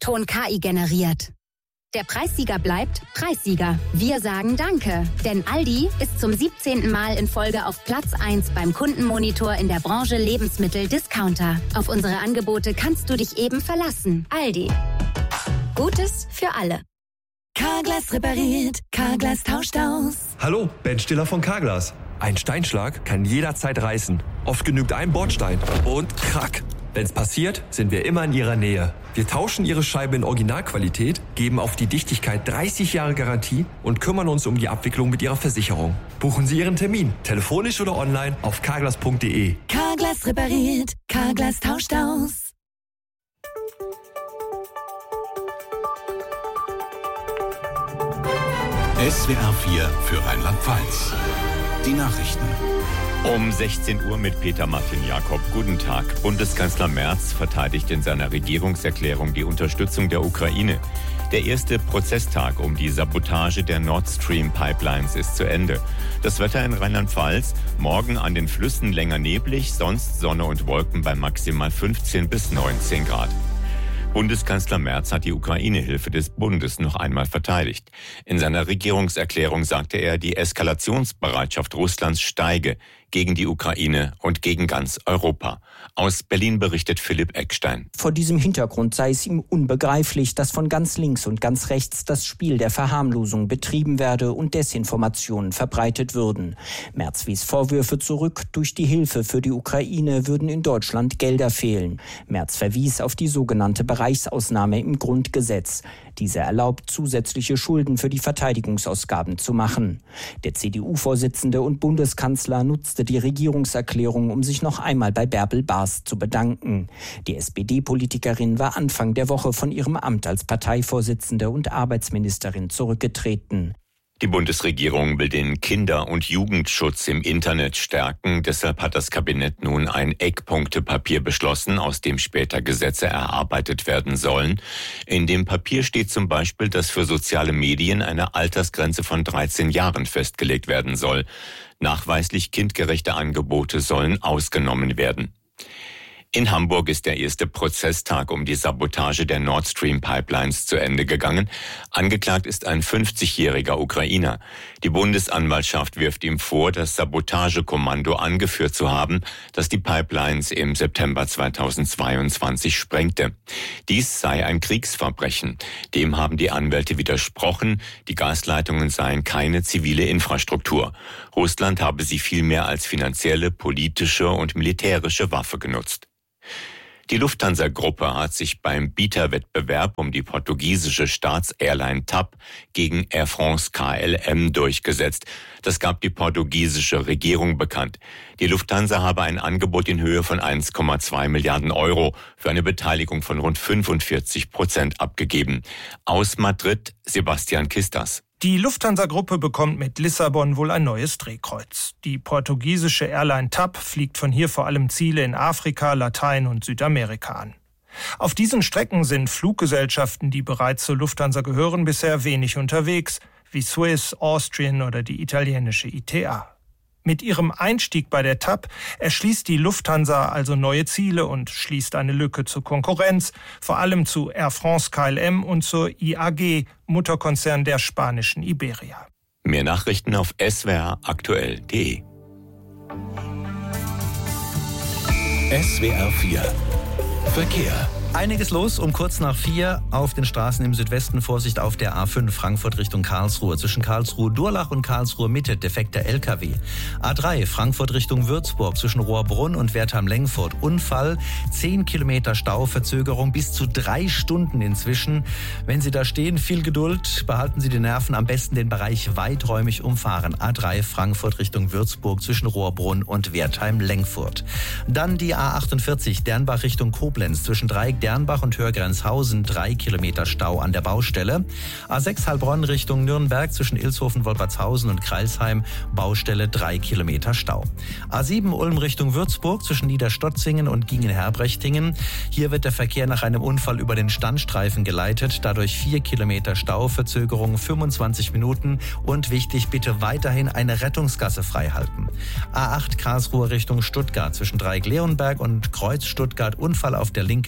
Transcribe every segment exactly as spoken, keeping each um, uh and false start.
Ton K I generiert. Der Preissieger bleibt Preissieger. Wir sagen Danke, denn Aldi ist zum siebzehnten Mal in Folge auf Platz eins beim Kundenmonitor in der Branche Lebensmittel-Discounter. Auf unsere Angebote kannst du dich eben verlassen. Aldi. Gutes für alle. Carglass repariert, Carglass tauscht aus. Hallo, Ben Stiller von Carglass. Ein Steinschlag kann jederzeit reißen. Oft genügt ein Bordstein und krack. Wenn's passiert, sind wir immer in Ihrer Nähe. Wir tauschen Ihre Scheibe in Originalqualität, geben auf die Dichtigkeit dreißig Jahre Garantie und kümmern uns um die Abwicklung mit Ihrer Versicherung. Buchen Sie Ihren Termin, telefonisch oder online auf carglass punkt de. Carglass repariert, Carglass tauscht aus. S W R vier für Rheinland-Pfalz. Die Nachrichten. Um sechzehn Uhr mit Peter Martin Jakob. Guten Tag. Bundeskanzler Merz verteidigt in seiner Regierungserklärung die Unterstützung der Ukraine. Der erste Prozesstag um die Sabotage der Nord Stream Pipelines ist zu Ende. Das Wetter in Rheinland-Pfalz: morgen an den Flüssen länger neblig, sonst Sonne und Wolken bei maximal fünfzehn bis neunzehn Grad. Bundeskanzler Merz hat die Ukraine-Hilfe des Bundes noch einmal verteidigt. In seiner Regierungserklärung sagte er, die Eskalationsbereitschaft Russlands steige gegen die Ukraine und gegen ganz Europa. Aus Berlin berichtet Philipp Eckstein. Vor diesem Hintergrund sei es ihm unbegreiflich, dass von ganz links und ganz rechts das Spiel der Verharmlosung betrieben werde und Desinformationen verbreitet würden. Merz wies Vorwürfe zurück, durch die Hilfe für die Ukraine würden in Deutschland Gelder fehlen. Merz verwies auf die sogenannte Bereichsausnahme im Grundgesetz. Diese erlaubt, zusätzliche Schulden für die Verteidigungsausgaben zu machen. Der C D U-Vorsitzende und Bundeskanzler nutzte die Regierungserklärung, um sich noch einmal bei Bärbel Bas zu bedanken. Die S P D-Politikerin war Anfang der Woche von ihrem Amt als Parteivorsitzende und Arbeitsministerin zurückgetreten. Die Bundesregierung will den Kinder- und Jugendschutz im Internet stärken. Deshalb hat das Kabinett nun ein Eckpunktepapier beschlossen, aus dem später Gesetze erarbeitet werden sollen. In dem Papier steht zum Beispiel, dass für soziale Medien eine Altersgrenze von dreizehn Jahren festgelegt werden soll. Nachweislich kindgerechte Angebote sollen ausgenommen werden. In Hamburg ist der erste Prozesstag um die Sabotage der Nord Stream Pipelines zu Ende gegangen. Angeklagt ist ein fünfzigjähriger Ukrainer. Die Bundesanwaltschaft wirft ihm vor, das Sabotagekommando angeführt zu haben, das die Pipelines im September zweitausendzweiundzwanzig sprengte. Dies sei ein Kriegsverbrechen. Dem haben die Anwälte widersprochen. Die Gasleitungen seien keine zivile Infrastruktur. Russland habe sie vielmehr als finanzielle, politische und militärische Waffe genutzt. Die Lufthansa-Gruppe hat sich beim Bieterwettbewerb um die portugiesische Staatsairline T A P gegen Air France K L M durchgesetzt. Das gab die portugiesische Regierung bekannt. Die Lufthansa habe ein Angebot in Höhe von eins Komma zwei Milliarden Euro für eine Beteiligung von rund fünfundvierzig Prozent abgegeben. Aus Madrid Sebastian Kistas. Die Lufthansa-Gruppe bekommt mit Lissabon wohl ein neues Drehkreuz. Die portugiesische Airline T A P fliegt von hier vor allem Ziele in Afrika, Latein- und Südamerika an. Auf diesen Strecken sind Fluggesellschaften, die bereits zur Lufthansa gehören, bisher wenig unterwegs, wie Swiss, Austrian oder die italienische I T A. Mit ihrem Einstieg bei der T A P erschließt die Lufthansa also neue Ziele und schließt eine Lücke zur Konkurrenz, vor allem zu Air France K L M und zur I A G, Mutterkonzern der spanischen Iberia. Mehr Nachrichten auf s w r aktuell punkt de. S W R vier Verkehr. Einiges los um kurz nach vier auf den Straßen im Südwesten. Vorsicht auf der A fünf Frankfurt Richtung Karlsruhe. Zwischen Karlsruhe-Durlach und Karlsruhe-Mitte defekter L K W. A drei Frankfurt Richtung Würzburg. Zwischen Rohrbrunn und Wertheim-Lengfurt. Unfall, zehn Kilometer Stauverzögerung, bis zu drei Stunden inzwischen. Wenn Sie da stehen, viel Geduld, behalten Sie die Nerven, am besten den Bereich weiträumig umfahren. A drei Frankfurt Richtung Würzburg zwischen Rohrbrunn und Wertheim-Lengfurt. Dann die A achtundvierzig Dernbach Richtung Koblenz. Zwischen Dreieck Dernbach und Hörgrenzhausen, drei Kilometer Stau an der Baustelle. A sechs Heilbronn Richtung Nürnberg zwischen Ilshofen, Wolpertshausen und Kreilsheim, Baustelle, drei Kilometer Stau. A sieben Ulm Richtung Würzburg zwischen Niederstotzingen und Gingen-Herbrechtingen. Hier wird der Verkehr nach einem Unfall über den Standstreifen geleitet, dadurch vier Kilometer Stau, Verzögerung fünfundzwanzig Minuten und wichtig, bitte weiterhin eine Rettungsgasse freihalten. A acht Karlsruhe Richtung Stuttgart zwischen Dreieck Leonberg und Kreuz Stuttgart, Unfall auf der linken Spur.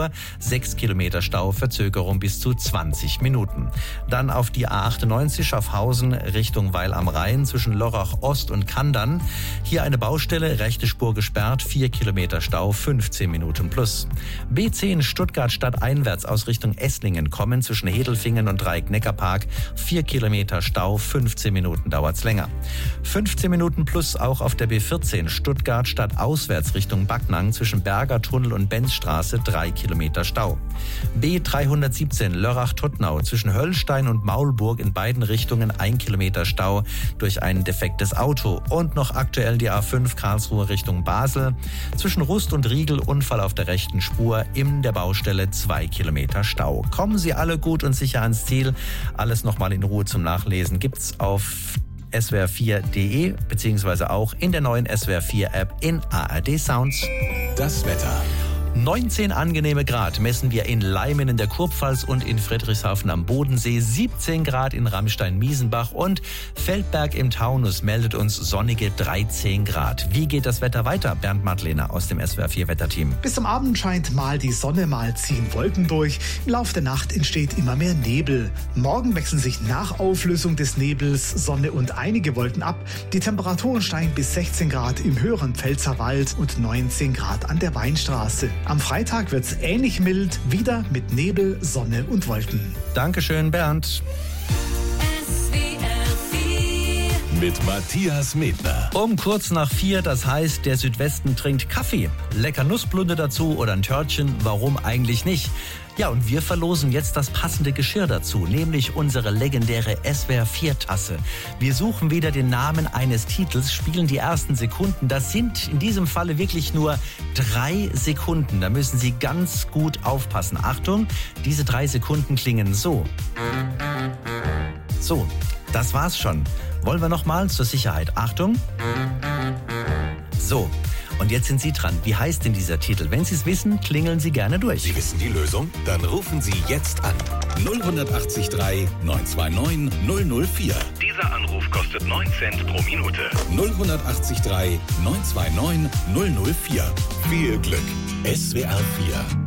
Uhr, sechs Kilometer Stau, Verzögerung bis zu zwanzig Minuten. Dann auf die A achtundneunzig Schaffhausen Richtung Weil am Rhein zwischen Lörrach Ost und Kandern. Hier eine Baustelle, rechte Spur gesperrt, vier Kilometer Stau, fünfzehn Minuten plus. B zehn Stuttgart stadteinwärts aus Richtung Esslingen kommen zwischen Hedelfingen und Dreieck-Neckarpark, vier Kilometer Stau, fünfzehn Minuten dauert's länger. fünfzehn Minuten plus auch auf der B vierzehn Stuttgart stadtauswärts Richtung Backnang zwischen Berger Tunnel und Benzstraße, drei Kilometer Stau. B dreihundertsiebzehn Lörrach-Tuttnau zwischen Höllstein und Maulburg in beiden Richtungen ein Kilometer Stau durch ein defektes Auto. Und noch aktuell die A fünf Karlsruhe Richtung Basel. Zwischen Rust und Riegel Unfall auf der rechten Spur, in der Baustelle zwei Kilometer Stau. Kommen Sie alle gut und sicher ans Ziel. Alles nochmal in Ruhe zum Nachlesen gibt's auf S W R vier punkt de beziehungsweise auch in der neuen S W R vier App in A R D Sounds. Das Wetter. neunzehn angenehme Grad messen wir in Leimen in der Kurpfalz und in Friedrichshafen am Bodensee, siebzehn Grad in Ramstein-Miesenbach und Feldberg im Taunus meldet uns sonnige dreizehn Grad. Wie geht das Wetter weiter? Bernd Madlener aus dem S W R vier Wetterteam. Bis zum Abend scheint mal die Sonne, mal ziehen Wolken durch. Im Laufe der Nacht entsteht immer mehr Nebel. Morgen wechseln sich nach Auflösung des Nebels Sonne und einige Wolken ab. Die Temperaturen steigen bis sechzehn Grad im höheren Pfälzerwald und neunzehn Grad an der Weinstraße. Am Freitag wird es ähnlich mild, wieder mit Nebel, Sonne und Wolken. Dankeschön, Bernd. Mit Matthias Medner. Um kurz nach vier, das heißt, der Südwesten trinkt Kaffee. Lecker Nussblunde dazu oder ein Törtchen, warum eigentlich nicht? Ja, und wir verlosen jetzt das passende Geschirr dazu, nämlich unsere legendäre S W R vier Tasse. Wir suchen wieder den Namen eines Titels, spielen die ersten Sekunden. Das sind in diesem Falle wirklich nur drei Sekunden. Da müssen Sie ganz gut aufpassen. Achtung, diese drei Sekunden klingen so. So, das war's schon. Wollen wir nochmal zur Sicherheit. Achtung. So. Und jetzt sind Sie dran. Wie heißt denn dieser Titel? Wenn Sie es wissen, klingeln Sie gerne durch. Sie wissen die Lösung? Dann rufen Sie jetzt an. null acht drei neun zwei neun null null vier. Dieser Anruf kostet neun Cent pro Minute. null acht drei neun zwei neun null null vier. Viel Glück. S W R vier.